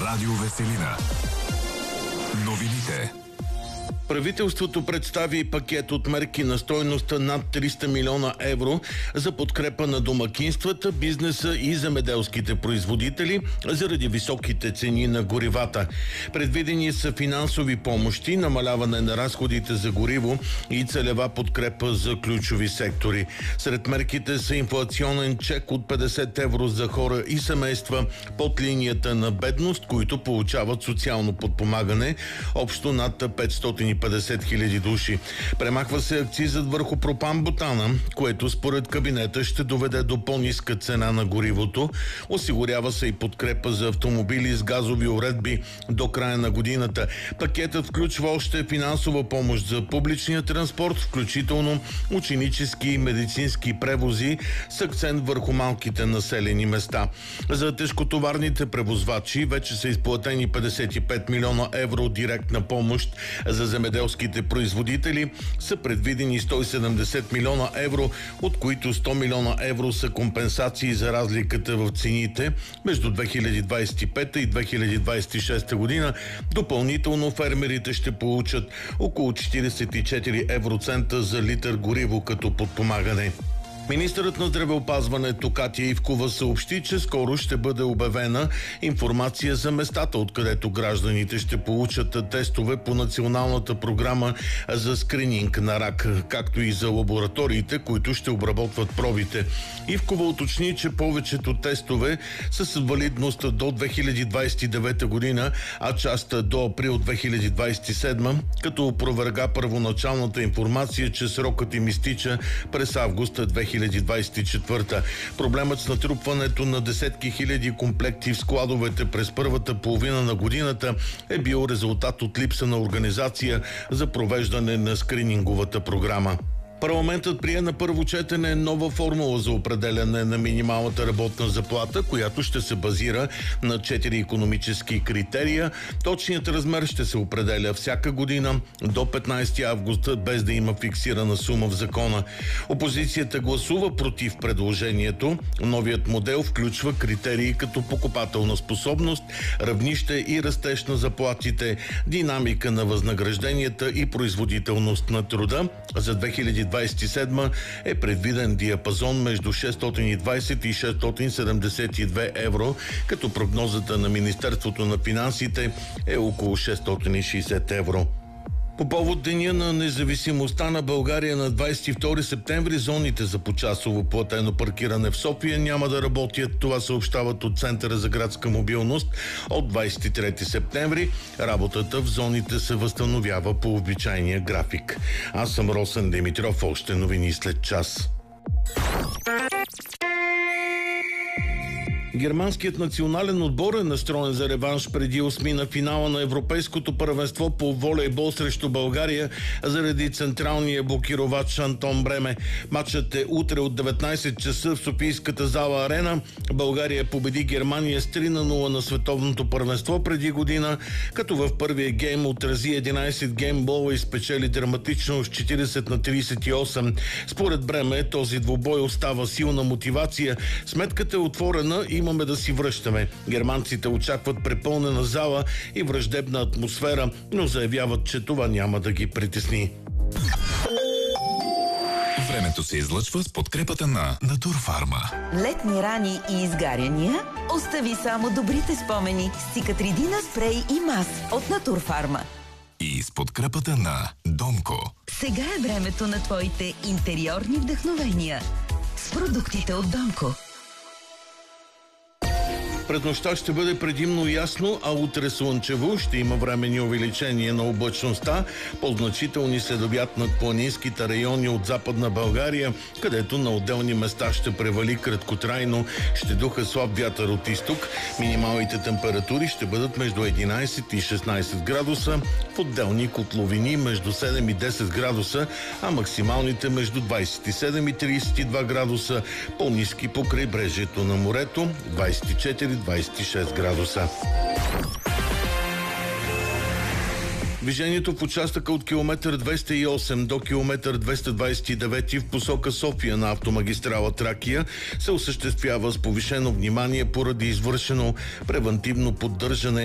Радио Веселина. Новините. Правителството представи пакет от мерки на стойността над 300 милиона евро за подкрепа на домакинствата, бизнеса и земеделските производители заради високите цени на горивата. Предвидени са финансови помощи, намаляване на разходите за гориво и целева подкрепа за ключови сектори. Сред мерките са инфлационен чек от 50 евро за хора и семейства под линията на бедност, които получават социално подпомагане, общо над 550 хиляди души. Премахва се акцизът върху пропан-бутана, което според кабинета ще доведе до по-ниска цена на горивото. Осигурява се и подкрепа за автомобили с газови уредби до края на годината. Пакетът включва още финансова помощ за публичния транспорт, включително ученически и медицински превози с акцент върху малките населени места. За тежкотоварните превозвачи вече са изплатени 55 милиона евро директна помощ. За земеделските производители са предвидени 170 милиона евро, от които 100 милиона евро са компенсации за разликата в цените между 2025 и 2026 година. Допълнително фермерите ще получат около 44 евроцента за литър гориво като подпомагане. Министърът на здравеопазването Катя Ивкова съобщи, че скоро ще бъде обявена информация за местата, откъдето гражданите ще получат тестове по националната програма за скрининг на рак, както и за лабораториите, които ще обработват пробите. Ивкова уточни, че повечето тестове са с валидност до 2029 година, а част до април 2027, като опроверга първоначалната информация, че срокът им изтича през август 2024. Проблемът с натрупването на десетки хиляди комплекти в складовете през първата половина на годината е бил резултат от липса на организация за провеждане на скрининговата програма. Парламентът прие на първо четене нова формула за определяне на минималната работна заплата, която ще се базира на 4 икономически критерия. Точният размер ще се определя всяка година до 15 август, без да има фиксирана сума в закона. Опозицията гласува против предложението. Новият модел включва критерии като покупателна способност, равнище и растеж на заплатите, динамика на възнагражденията и производителност на труда. За 2027 е предвиден диапазон между 620 и 672 евро, като прогнозата на Министерството на финансите е около 660 евро. По повод Деня на независимостта на България на 22 септември зоните за почасово платено паркиране в София няма да работят. Това съобщават от Центъра за градска мобилност. От 23 септември работата в зоните се възстановява по обичайния график. Аз съм Росен Димитров. Още новини след час. Германският национален отбор е настроен за реванш преди осмина финала на Европейското първенство по волейбол срещу България заради централния блокировач Антон Бреме. Матчът е утре от 19 часа в Софийската зала Арена. България победи Германия с 3-0 на световното първенство преди година, като в първия гейм отрази 11 геймбола и спечели драматично с 40-38. Според Бреме този двубой остава силна мотивация. Сметката е отворена и имаме да си връщаме. Германците очакват препълнена зала и враждебна атмосфера, но заявяват, че това няма да ги притесни. Времето се излъчва с подкрепата на Натурфарма. Летни рани и изгаряния? Остави само добрите спомени с Цикатридина спрей и мас от Натурфарма. И с подкрепата на Донко. Сега е времето на твоите интериорни вдъхновения с продуктите от Донко. През нощта ще бъде предимно ясно, а утре слънчево. Ще има временни увеличение на облачността. По-значителни следобед над планинските райони от Западна България, където на отделни места ще превали краткотрайно. Ще духа слаб вятър от изток. Минималните температури ще бъдат между 11 и 16 градуса. В отделни котловини между 7 и 10 градуса, а максималните между 27 и 32 градуса. По-ниски по крайбрежието на морето 24-26 градуса. Движението в участъка от километър 208 до километър 229 в посока София на автомагистрала Тракия се осъществява с повишено внимание поради извършено превантивно поддържане